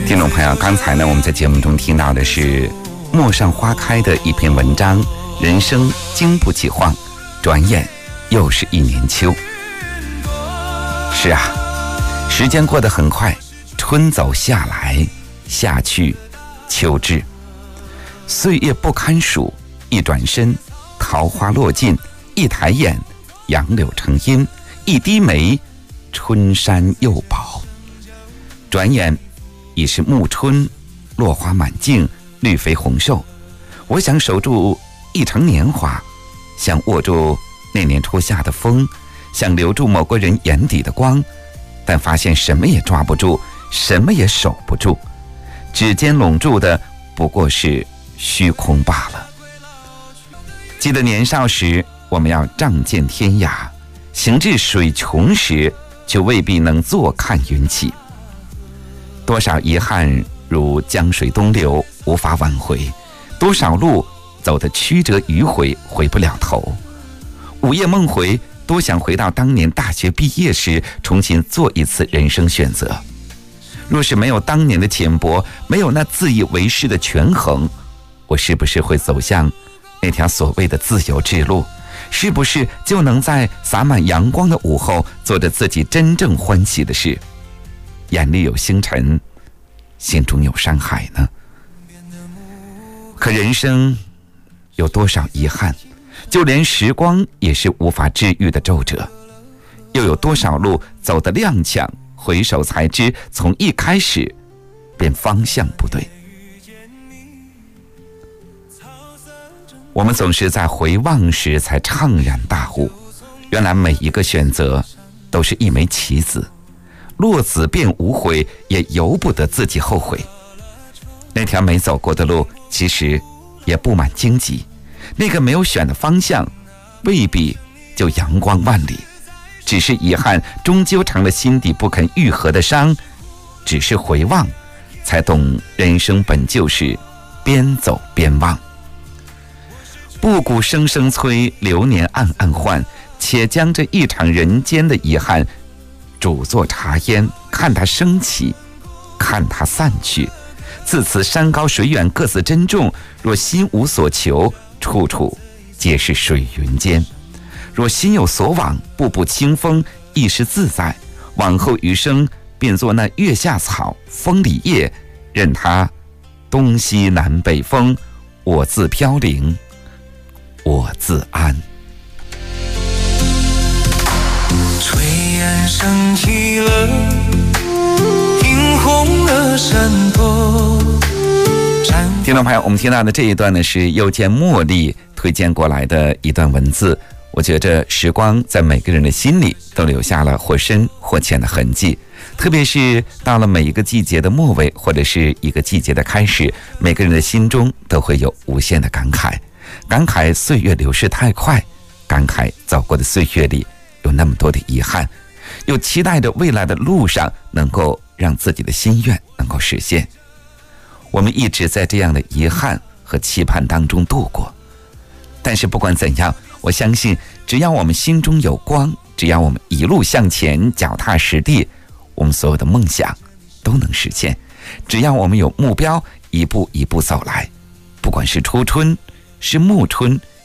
听众朋友，刚才呢，我们在节目中听到的是陌上花开的一篇文章，人生经不起晃，转眼又是一年秋。是啊，时间过得很快，春走夏来，夏去秋至，岁月不堪数，一转身桃花落尽，一抬眼杨柳成荫，一低眉春山又宝。转眼已是暮春，落花满径，绿肥红瘦。我想守住一城年华，想握住那年初夏的风，想留住某个人眼底的光，但发现什么也抓不住，什么也守不住，指尖拢住的不过是虚空罢了。记得年少时，我们要仗剑天涯，行至水穷时，就未必能坐看云起。多少遗憾如江水东流，无法挽回；多少路走得曲折迂回，回不了头。午夜梦回，多想回到当年大学毕业时，重新做一次人生选择。若是没有当年的浅薄，没有那自以为是的权衡，我是不是会走向那条所谓的自由之路？是不是就能在洒满阳光的午后，做着自己真正欢喜的事？眼里有星辰，心中有山海呢？可人生有多少遗憾，就连时光也是无法治愈的皱褶。又有多少路走得踉跄，回首才知从一开始便方向不对。我们总是在回望时才怅然大悟，原来每一个选择都是一枚棋子，落子便无悔，也由不得自己后悔。那条没走过的路其实也布满荆棘，那个没有选的方向未必就阳光万里，只是遗憾终究成了心底不肯愈合的伤。只是回望才懂，人生本就是边走边望。布谷声声催，流年暗暗换，且将这一场人间的遗憾煮作茶烟，看它升起，看它散去。自此山高水远各自珍重，若心无所求，处处皆是水云间。若心有所往，步步清风，亦是自在。往后余生便做那月下草，风里叶，任它东西南北风，我自飘零，我自安。 炊烟升起了，映红了山坡。 听众朋友，我们听到的这一段呢，是又见茉莉推荐过来的一段文字。我觉着时光在每个人的心里都留下了或深或浅的痕迹，特别是到了每一个季节的末尾，或者是一个季节的开始，每个人的心中都会有无限的感慨，感慨岁月流逝太快，感慨走过的岁月里有那么多的遗憾，又期待着未来的路上能够让自己的心愿能够实现。我们一直在这样的遗憾和期盼当中度过，但是不管怎样，我相信只要我们心中有光，只要我们一路向前，脚踏实地，我们所有的梦想都能实现。只要我们有目标，一步一步走来，不管是初春，是暮春，